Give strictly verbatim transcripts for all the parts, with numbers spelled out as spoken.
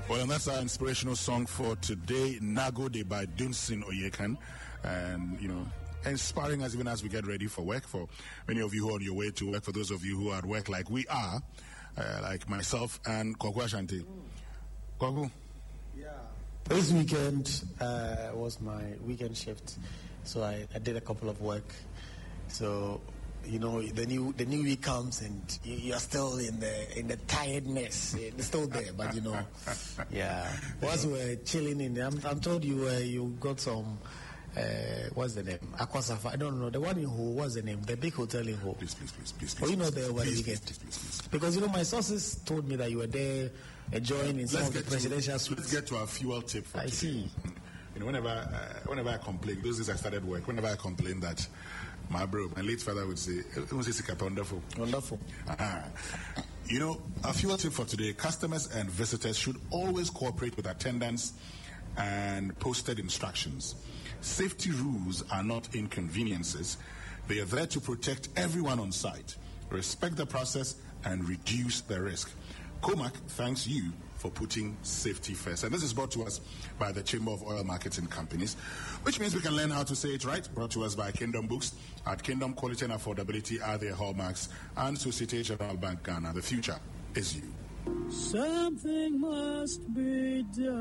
Well, and that's our inspirational song for today, Nagode by Dunsin Oyekan. And, you know, inspiring us even as we get ready for work. For many of you who are on your way to work, for those of you who are at work like we are, uh, like myself and Kwaku Ashanti. Kwaku? Yeah. This weekend uh, was my weekend shift, so I, I did a couple of work. So, you know, the new the new week comes and you, you're still in the in the tiredness. It's still there, but you know, yeah. Once we were chilling in, I'm, I'm told you uh, you got some. Uh, what's the name? Aquasafa. I don't know. The one in Ho, what's the name? The big hotel in Ho. Please, please, please, please. Oh, you know there what please, you get. Please, please, please, please. Because, you know, my sources told me that you were there enjoying in some let's of the presidential suites. Let's get to our fuel tip for I today. see. You know, whenever, uh, whenever I complain, those days I started work, whenever I complain that my bro, my late father would say, it was a wonderful. Wonderful. Uh-huh. You know, our fuel tip for today, customers and visitors should always cooperate with attendants and posted instructions. Safety rules are not inconveniences. They are there to protect everyone on site. Respect the process and reduce the risk. Comac thanks you for putting safety first. And this is brought to us by the Chamber of Oil Marketing Companies, which means we can learn how to say it right. Brought to us by Kingdom Books. At Kingdom, quality and affordability are their hallmarks. And Societe Generale Bank Ghana. The future is you. Something must be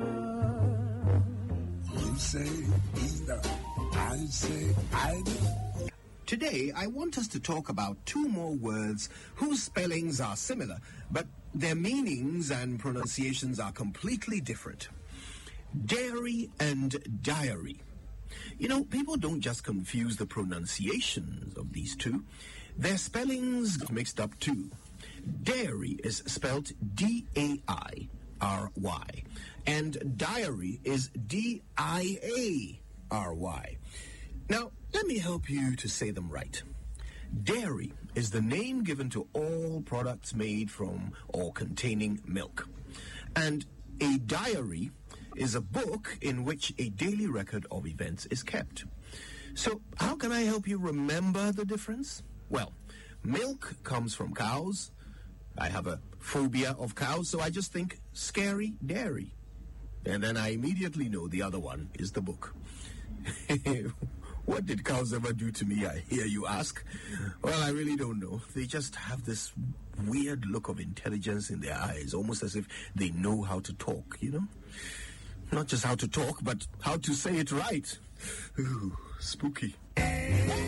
done. You say either. I say either. Today, I want us to talk about two more words whose spellings are similar, but their meanings and pronunciations are completely different. Dairy and diary. You know, people don't just confuse the pronunciations of these two. Their spellings get mixed up too. Dairy is spelled D A I R Y, and diary is D I A R Y. Now, let me help you to say them right. Dairy is the name given to all products made from or containing milk. And a diary is a book in which a daily record of events is kept. So, how can I help you remember the difference? Well, milk comes from cows. I have a phobia of cows, so I just think scary dairy. And then I immediately know the other one is the book. What did cows ever do to me, I hear you ask? Well, I really don't know. They just have this weird look of intelligence in their eyes, almost as if they know how to talk, you know? Not just how to talk, but how to say it right. Ooh, spooky.